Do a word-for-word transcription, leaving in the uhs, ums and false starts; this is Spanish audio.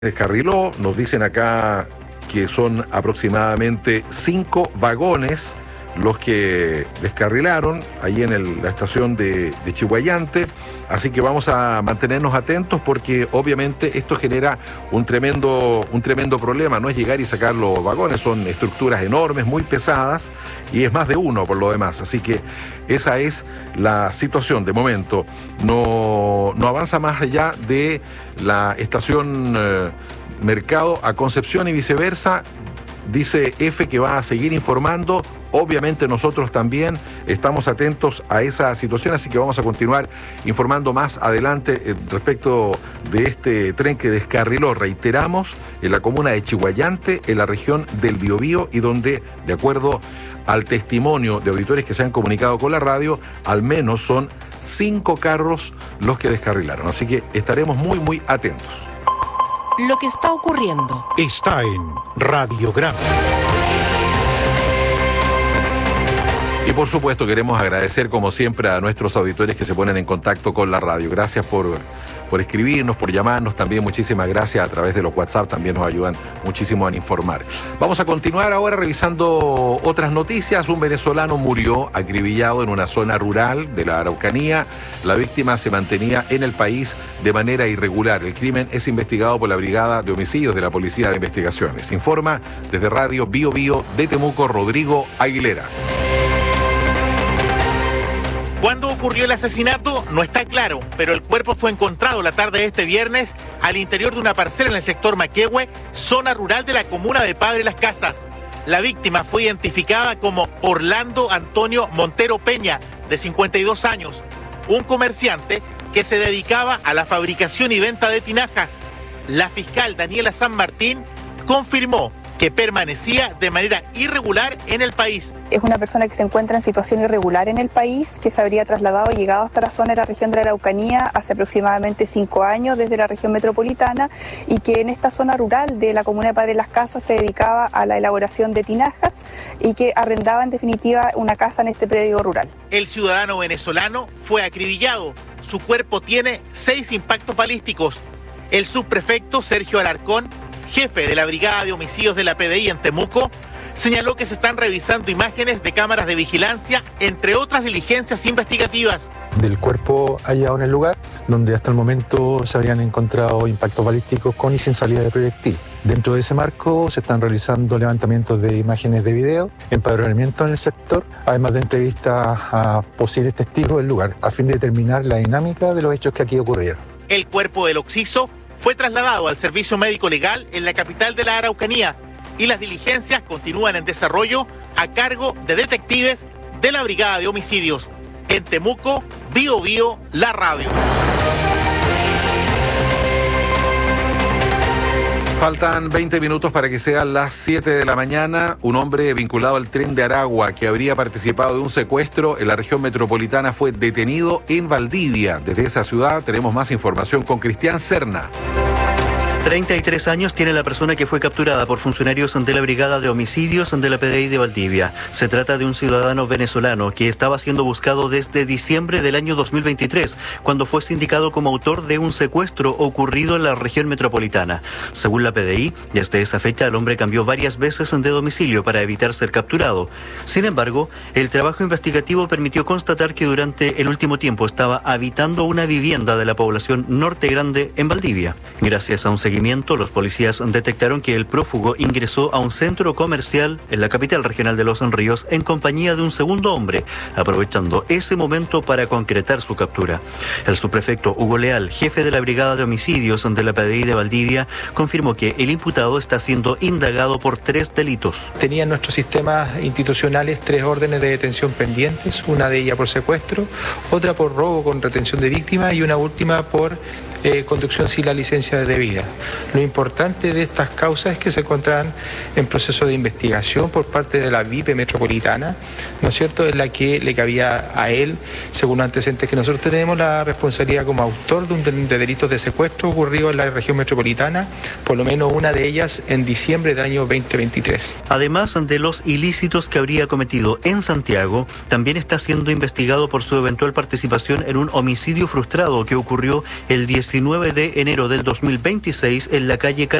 descarriló. Nos dicen acá que son aproximadamente cinco vagones los que descarrilaron ahí en el, la estación de, de Chillhuayante. Así que vamos a mantenernos atentos porque obviamente esto genera un tremendo, un tremendo problema. No es llegar y sacar los vagones, son estructuras enormes, muy pesadas y es más de uno por lo demás. Así que esa es la situación de momento. No, no avanza más allá de la estación eh, Mercado a Concepción y viceversa. Dice F que va a seguir informando. Obviamente nosotros también estamos atentos a esa situación, así que vamos a continuar informando más adelante eh, respecto de este tren que descarriló, reiteramos, en la comuna de Chillhuayante, en la región del Biobío, y donde, de acuerdo al testimonio de auditores que se han comunicado con la radio, al menos son cinco carros los que descarrilaron. Así que estaremos muy, muy atentos. Lo que está ocurriendo está en Radiograma. Y por supuesto queremos agradecer como siempre a nuestros auditores que se ponen en contacto con la radio. Gracias por, por escribirnos, por llamarnos, también muchísimas gracias a través de los WhatsApp, también nos ayudan muchísimo a informar. Vamos a continuar ahora revisando otras noticias. Un venezolano murió acribillado en una zona rural de la Araucanía. La víctima se mantenía en el país de manera irregular. El crimen es investigado por la Brigada de Homicidios de la Policía de Investigaciones. Informa desde Radio Bio Bio de Temuco, Rodrigo Aguilera. ¿Cuándo ocurrió el asesinato? No está claro, pero el cuerpo fue encontrado la tarde de este viernes al interior de una parcela en el sector Maquehue, zona rural de la comuna de Padre Las Casas. La víctima fue identificada como Orlando Antonio Montero Peña, de cincuenta y dos años, un comerciante que se dedicaba a la fabricación y venta de tinajas. La fiscal Daniela San Martín confirmó que permanecía de manera irregular en el país. Es una persona que se encuentra en situación irregular en el país, que se habría trasladado y llegado hasta la zona de la región de la Araucanía hace aproximadamente cinco años desde la región metropolitana, y que en esta zona rural de la comuna de Padre Las Casas se dedicaba a la elaboración de tinajas y que arrendaba en definitiva una casa en este predio rural. El ciudadano venezolano fue acribillado. Su cuerpo tiene seis impactos balísticos. El subprefecto Sergio Alarcón, jefe de la Brigada de Homicidios de la P D I en Temuco, señaló que se están revisando imágenes de cámaras de vigilancia, entre otras diligencias investigativas. Del cuerpo hallado en el lugar, donde hasta el momento se habrían encontrado impactos balísticos con y sin salida de proyectil. Dentro de ese marco se están realizando levantamientos de imágenes de video, empadronamiento en el sector, además de entrevistas a posibles testigos del lugar, a fin de determinar la dinámica de los hechos que aquí ocurrieron. El cuerpo del occiso fue trasladado al servicio médico legal en la capital de la Araucanía y las diligencias continúan en desarrollo a cargo de detectives de la Brigada de Homicidios. En Temuco, Bio Bio, la radio. Faltan veinte minutos para que sean las siete de la mañana. Un hombre vinculado al tren de Aragua que habría participado de un secuestro en la región metropolitana fue detenido en Valdivia. Desde esa ciudad tenemos más información con Cristian Serna. treinta y tres años tiene la persona que fue capturada por funcionarios de la Brigada de Homicidios de la P D I de Valdivia. Se trata de un ciudadano venezolano que estaba siendo buscado desde diciembre del año dos mil veintitrés, cuando fue sindicado como autor de un secuestro ocurrido en la región metropolitana. Según la P D I, desde esa fecha el hombre cambió varias veces de domicilio para evitar ser capturado. Sin embargo, el trabajo investigativo permitió constatar que durante el último tiempo estaba habitando una vivienda de la población Norte Grande en Valdivia. Gracias a un seguimiento, los policías detectaron que el prófugo ingresó a un centro comercial en la capital regional de Los Ríos en compañía de un segundo hombre, aprovechando ese momento para concretar su captura. El subprefecto Hugo Leal, jefe de la Brigada de Homicidios de la P D I de Valdivia, confirmó que el imputado está siendo indagado por tres delitos. Tenía en nuestros sistemas institucionales tres órdenes de detención pendientes, una de ellas por secuestro, otra por robo con retención de víctima y una última por Eh, conducción sin la licencia debida. Lo importante de estas causas es que se encuentran en proceso de investigación por parte de la V I P metropolitana, ¿no es cierto?, en la que le cabía a él, según los antecedentes que nosotros tenemos, la responsabilidad como autor de, un del, de delitos de secuestro ocurrido en la región metropolitana, por lo menos una de ellas en diciembre del año veinte veintitrés. Además de los ilícitos que habría cometido en Santiago, también está siendo investigado por su eventual participación en un homicidio frustrado que ocurrió el diecinueve diecinueve de enero del dos mil veintiséis en la calle